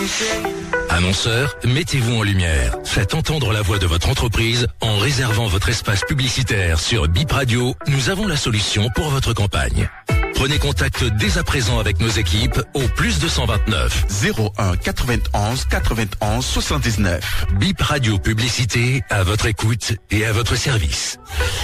Annonceurs, mettez-vous en lumière. Faites entendre la voix de votre entreprise en réservant votre espace publicitaire sur Bip Radio. Nous avons la solution pour votre campagne. Prenez contact dès à présent avec nos équipes au plus 229 01 91 91 79. Bip Radio Publicité à votre écoute et à votre service.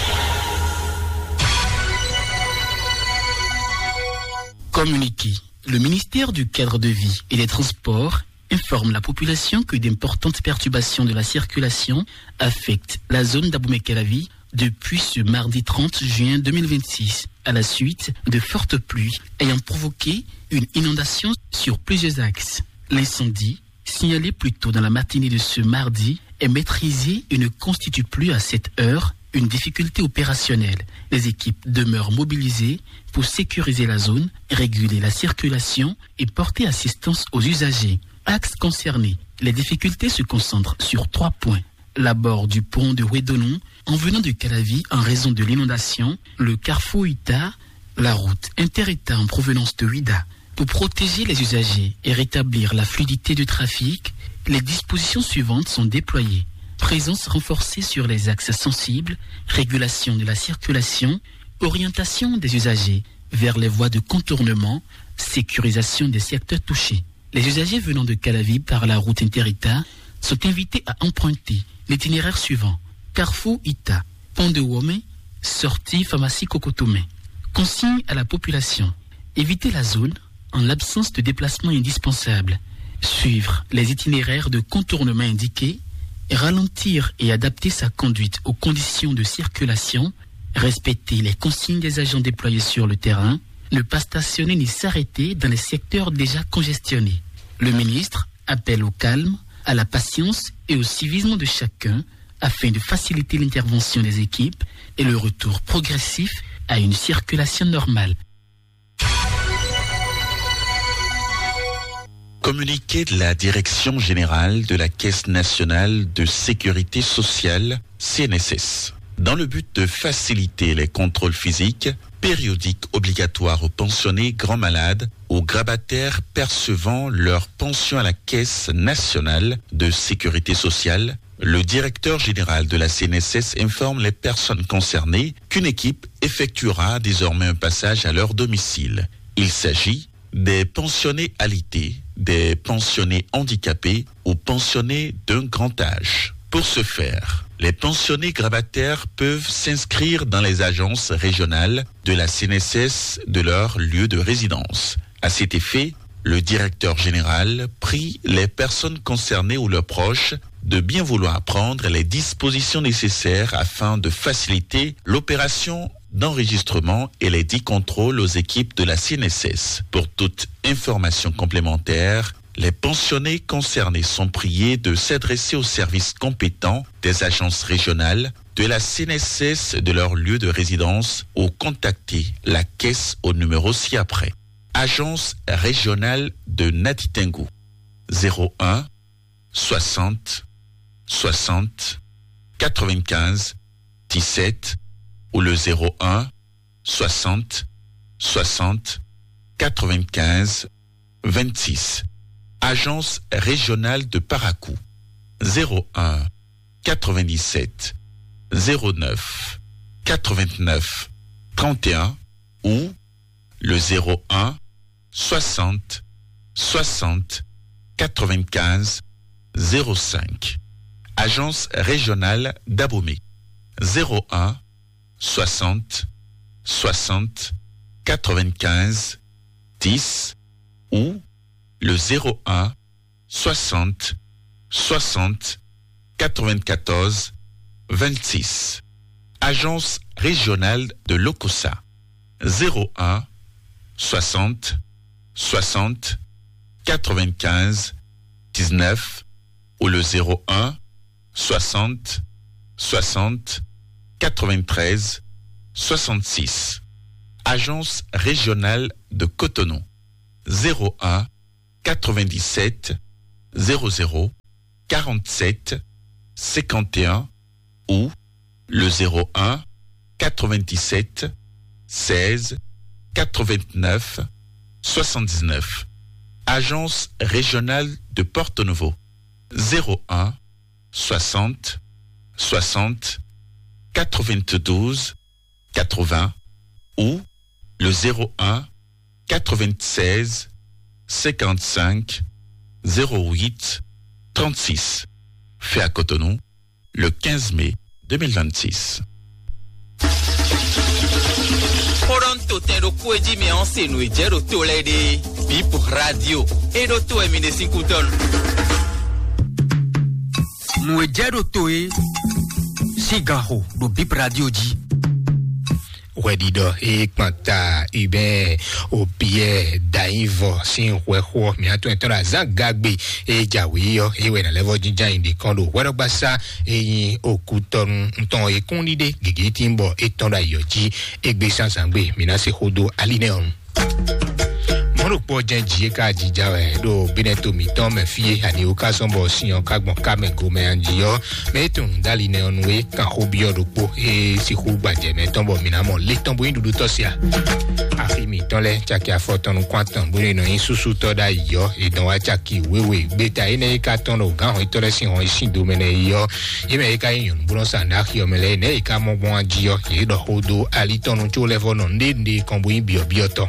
Communiqué. Le ministère du Cadre de Vie et des Transports informe la population que d'importantes perturbations de la circulation affectent la zone d'Abomey-Calavi depuis ce mardi 30 juin 2026, à la suite de fortes pluies ayant provoqué une inondation sur plusieurs axes. L'incendie, signalé plus tôt dans la matinée de ce mardi, est maîtrisé et ne constitue plus à cette heure une difficulté opérationnelle. Les équipes demeurent mobilisées pour sécuriser la zone, réguler la circulation et porter assistance aux usagers. Axes concernés, les difficultés se concentrent sur 3 points. L'abord du pont de Ouédonon, en venant de Calavi en raison de l'inondation, le carrefour Ita, la route inter-État en provenance de Ouida. Pour protéger les usagers et rétablir la fluidité du trafic, les dispositions suivantes sont déployées. Présence renforcée sur les axes sensibles, régulation de la circulation, orientation des usagers vers les voies de contournement, sécurisation des secteurs touchés. Les usagers venant de Calavi par la route inter-État sont invités à emprunter l'itinéraire suivant. Carrefour Ita, Pont de Womé, sortie pharmacie Cocotomé. Consigne à la population. Éviter la zone en l'absence de déplacement indispensable. Suivre les itinéraires de contournement indiqués. Ralentir et adapter sa conduite aux conditions de circulation. Respecter les consignes des agents déployés sur le terrain. Ne pas stationner ni s'arrêter dans les secteurs déjà congestionnés. Le ministre appelle au calme, à la patience et au civisme de chacun afin de faciliter l'intervention des équipes et le retour progressif à une circulation normale. Communiqué de la Direction générale de la Caisse nationale de sécurité sociale, CNSS. Dans le but de faciliter les contrôles physiques, périodiques obligatoires aux pensionnés grands malades, aux grabataires percevant leur pension à la Caisse nationale de sécurité sociale, le directeur général de la CNSS informe les personnes concernées qu'une équipe effectuera désormais un passage à leur domicile. Il s'agit des pensionnés alités, des pensionnés handicapés ou pensionnés d'un grand âge. Pour ce faire, les pensionnés grabataires peuvent s'inscrire dans les agences régionales de la CNSS de leur lieu de résidence. À cet effet, le directeur général prie les personnes concernées ou leurs proches de bien vouloir prendre les dispositions nécessaires afin de faciliter l'opération d'enregistrement et les 10 contrôles aux équipes de la CNSS. Pour toute information complémentaire, les pensionnés concernés sont priés de s'adresser aux services compétents des agences régionales de la CNSS de leur lieu de résidence ou contacter la caisse au numéro ci-après. Agence régionale de Natitingou 01 60 60 95 17 ou le 01 60 60 95 26. Agence régionale de Parakou 01 97 09 89 31 ou le 01 60 60 95 05. Agence régionale d'Abomey 01 60 60 95 10 ou le 01 60 60 94 26. Agence régionale de Lokossa 01 60 60 95 19 ou le 01 60 60 93 66. Agence régionale de Cotonou 01 97 00 47 51 ou le 01 97 16 89 79. Agence régionale de Porto Novo. 01 60 60 92 80 ou le 01 96 55 08 36. Fait à Cotonou le 15 mai 2026. Toronto tendo kueji me onse no ejero to lede Bip Radio edo to emine 5 ton no ejero to e sigaho do Bip Radio ji Wedido e kwanta ibe opie daivo sin hweho mi atu entora zangagbe e jawe yo e we na level jinja inde kondo werogbasa eyin okutorun nton e kunide gege timbo e tonda yoji egbe sansangbe mi na se hodo aline on Moropo jenji ka jijawe do bineto mi ton me fie ani oka sombo siyan kagbon kamego me anjiyo metun daline onwe kan hobio ropo e si hu gbaje me tombo minamo le tombo indudu tosia afi mi tonle chaki afotonu kwantan buri no isusu toda iyo idan wa chaki wewe beta ene ka tono gan ho itore si hon isin do mene iyo yeme ka yin buron sa na ki omele ne ka mo bon anjiyo e do hodo ali tonu cho level no ndinde kombo bio bioto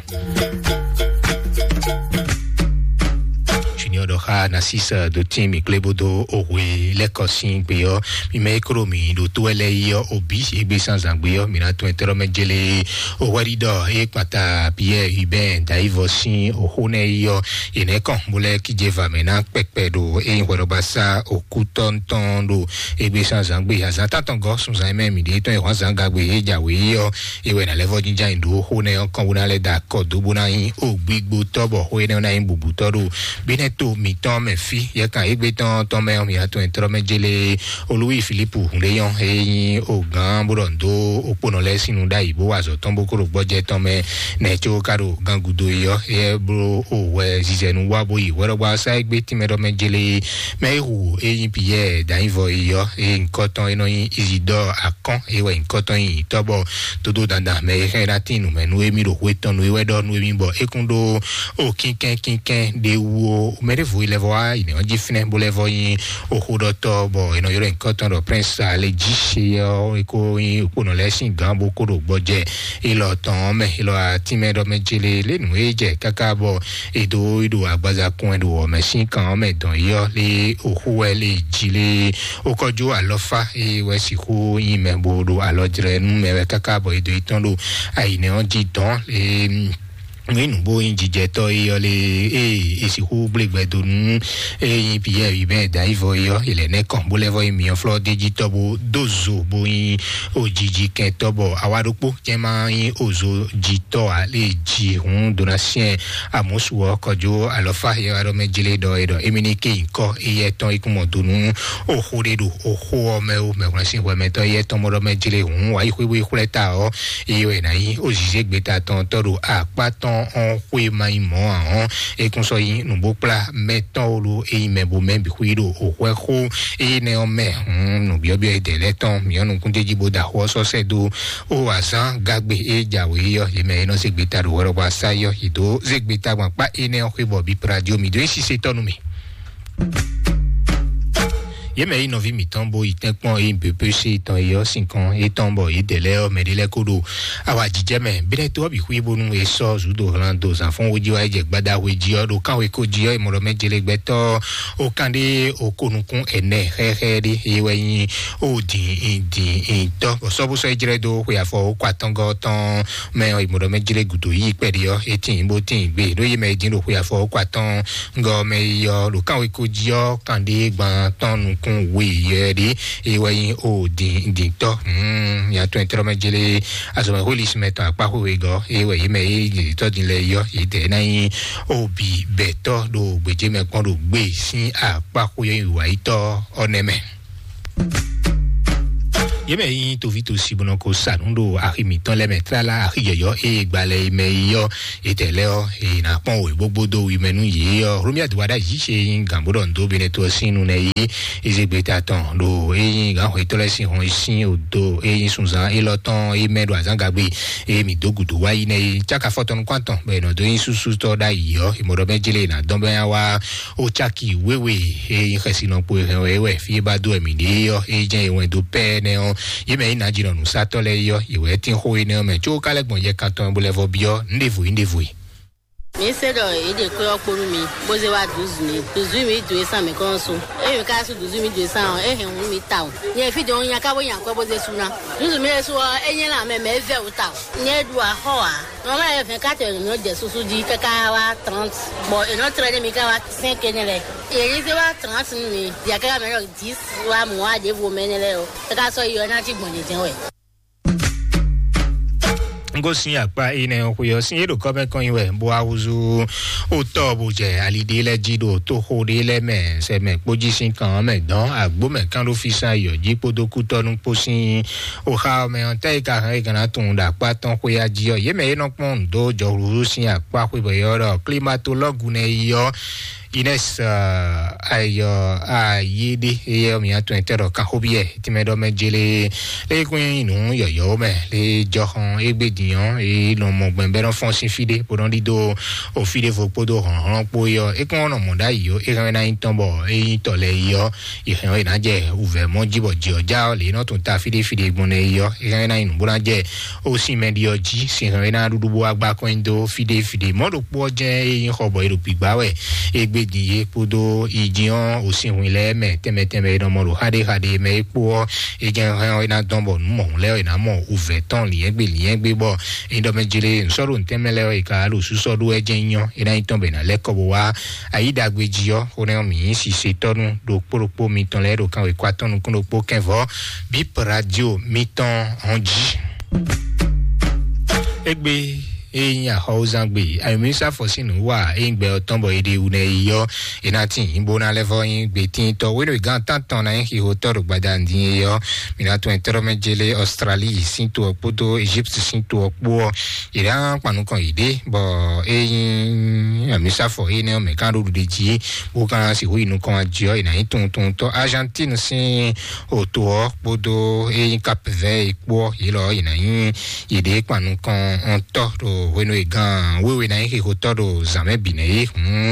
Doha na sisa do team Glebodo owe lekosin peyo mi me ekonomi do to ele yo obi egbe sanzangbe yo mi na to entero mejele o warido e pata Pierre Hubert Daivosin o hone yo ene kan bole kijeva mena pepe do e werobasa okutonton do egbe sanzangbe azantatongo sunzan mi de to e wanzangagbe e jawe yo e we na level jinja ndo hone yo kan wona le da kodo bona yin ogbigbo tobo ho ene na yin bubuto do bineto mi ton me fi ye kan egbe ton me mi ato entro mejele Louis Philippe Leon e ogan burondo opono le sinu da ibo wazo ton bokoro gboje ton me necho karo gangudo yo e bro o we zizenu wabo yi wero gba sa egbe ti me do mejele me hu e Pierre Daivo yo e nkoton eno yin Isidore Akon e we nkoton yin tobo todo danda me heratinu me nu emi ro weton nu we do nu emi bo ekundo o kinken de wo merevo ilevoa ine onji fine bolevo yin ohudoto bo eno yore nkoton do prince ale jise yo eko yin opono lesin gambo koro gboje ilo ton me ilo atime do mejele lenu eje kakabo edo agbaza kun edo mesin kan me don yo le ohuwe le jile okojo alofa e wesiku yin membodo alojre nu mewe kakabo edo itondo aine onji don Ngenu bo injije to iyo le esiku blegbedo nu Pierre Hubert Daivo yo ile ne kan bo levo mi on floor digital bo dozo bo yin ojiji ken to bo awaropo je ma yin ozo jito ale ji hun donation amosuwo kojo alofa yo aro mejile do edo eminike nko iye ton ikumo donu ohoredo oho me o me kwa sin we me to iye ton mo do mejile hun wa iwe ikuleta o iyo na yin ojije gbeta ton toro apaton on kwe mai mo an e konso yin no bopla meton lo e mebo membi huiro o hweho e ne o me no biobio e deleton mi onu kunte jibo da ho so sedo o asan gagbe e jawe yo ye me no segbeta ro woro ba sayo ido segbeta gban pa e ne o hwebo Bip Radio mi do si se tonu mi Yeme ino vi mitombo itekpon e mpepe se iton yo 5 ans etombo idele o medele kodo awa jijeme bineto bi hwibo nu eso zudo rando zanfon oji wa je gbada weji o do kan we ko ji o imoro mejele gbeto o kande okonukun ene hehere eweyin odi to so so ejire do we afo kwatongo ton me o imoro mejele gudo yi peri o etin bo tin gbe do yeme edin do we afo kwaton ngo me yo do kan we ko ji o kande gban ton kun we yeri eweyin odi to ya to entero mejele azoma holis meta pa huego ewe me to dinle yo ide na yin obi beto do gbeje me pon do gbe sin apa huyo iwa ito oneme Yeme yin to vito si bono ko sanundo arimi ton le metra la ariyo e gbale meyo eteleo e na pon we gbogbodo wi menu yi yo rumia duwada yi se yin gambodo ndo bene to sinu ne yi ezegbeta ton do e yin ga ho itole si hon sin odo e yin sunza e loton e medo azangagbe e mi dogudu wa yi ne chaka foton kwanton be no do yin susu to da yi yo imodo mejele na dombe wa o chaki wewe e yin khesino po we fi ba do mi de yo e jen e wen do pe ne o yeme ina jino nu satole yo iwe tin ho ine me jo kalegbon ye kanton bolevo bio ndevui mi se do ide ko oporu mi bo se wa 12 mi do san me kon so e mi ka so 12 mi do san e he hu mi ta o ye fi do yan ka bo yan ko bo se suna 12 mi so e yin la me ve o ta nye do a ho a no ma e fe ka te no je susu di ka wa 30 bo e no trade mi ka wa 5 ne le e yin se wa 30 mi ya ka me 10 wa mo a de vo me ne le o ka so yo na ti gbon ni tin we ngosin apa ine okuyo sin edo komen kon iwe bo awuzu o to bo je alide le jido to hode le me se me pojisin kan me dan agbo me kan lo fi san yo ji podoku tonu posin o ha me on te ka han kan atun da pa ton ko ya ji yo ye me no pon do jo ru sin apa ko bo yo ro climatologue ne yo Ines ayo ayidi yo mi atu entero kan hobie ti me do mejele le kun inu yo me le johon egbediyan e lo mo gbenbe ron fon sin fide podon dido o fide fo podo han po yo e kun ono mo da yo e kan na intombo e tole yo e kan na je uve mo jibo ji oja le no tun ta fide gbon yo e kan na inu bo na je o si mendi oji si kan na dudubo agba ko ndo fide mo do po je e hobo e ro pigba we egbe diye podo ijion osinwile me teme no mo hade me po ejen han ina dombo mo le ina mo uveton liegbe bo indo mejile nsoro ntemele o ika lu susodu ejen yan ina itombe na lekobo wa aidagbeji yo one mi si se tonu do poropo mi ton le ro kan we kwatonu kun do po kenvo Bip Radio miton onji egbe eyin ahozangbe ayumisa fosinu wa engbe otombo ede une yo enati imbona levo yin gbe tin to we no gan tantan na yin ho toro gbada ndin yo mina to entero mejele Australie sinto opodo Egypt sinto opo iran panu kan ide bo eyin amisa fo ene o me kan ru de ji bo kan si ho inu kan ajo ina yin tun to Argentine sin oto opodo eyin Cap Vert ipo ilo ina yin ide panu kan on to weno egan wewe na yake hotoro zame bine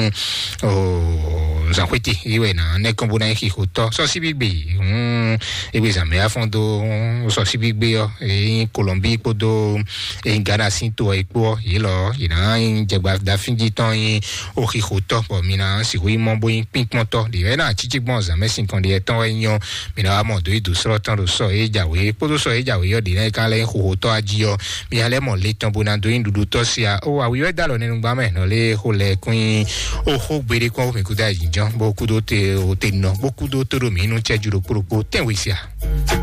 o zankwete iwe na nekombo na yake hoto so sibigbe ewe zame afondo so sibigbe yo in Colombie podo in Ghana sinto epo ilo ina in jegba da finji ton in o ki hoto po mina si wi mombo in pink moto de na chichigbon zame sin kon de ton enyo mina amodo idu so ton do so ejawe podo so ejawe yo de na kale hoto ajiyo mi ale mo le ton bonando indudu tosia o awiwe dalo nenu gba me no le ho le kun o ho gbere kon mi kuda jinjan bo kudo te o te no bo kudo to ro mi nu chejuro poropo tenwe sia